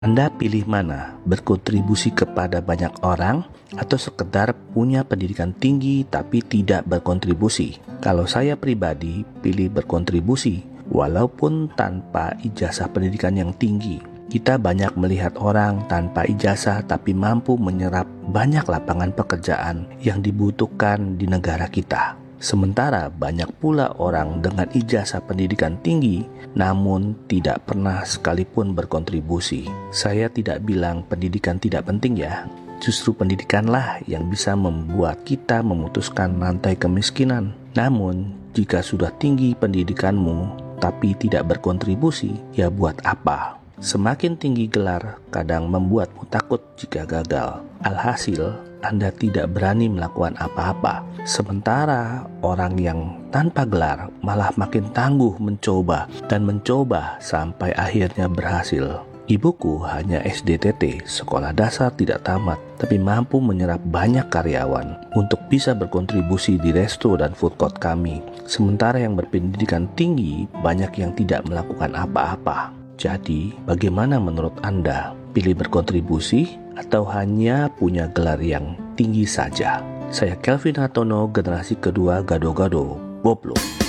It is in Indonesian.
Anda pilih mana? Berkontribusi kepada banyak orang atau sekedar punya pendidikan tinggi tapi tidak berkontribusi? Kalau saya pribadi pilih berkontribusi, walaupun tanpa ijazah pendidikan yang tinggi. Kita banyak melihat orang tanpa ijazah tapi mampu menyerap banyak lapangan pekerjaan yang dibutuhkan di negara kita. Sementara banyak pula orang dengan ijazah pendidikan tinggi namun tidak pernah sekalipun berkontribusi. Saya tidak bilang pendidikan tidak penting ya. Justru pendidikanlah yang bisa membuat kita memutuskan rantai kemiskinan. Namun, jika sudah tinggi pendidikanmu tapi tidak berkontribusi, ya buat apa? Semakin tinggi gelar kadang membuatmu takut jika gagal. Alhasil, Anda tidak berani melakukan apa-apa. Sementara orang yang tanpa gelar malah makin tangguh mencoba dan mencoba sampai akhirnya berhasil. Ibuku hanya SDTT, sekolah dasar tidak tamat, tapi mampu menyerap banyak karyawan untuk bisa berkontribusi di resto dan food court kami. Sementara yang berpendidikan tinggi banyak yang tidak melakukan apa-apa. Jadi, bagaimana menurut Anda? Pilih berkontribusi atau hanya punya gelar yang tinggi saja? Saya Kelvin Hartono, generasi kedua Gado-Gado, Boblo.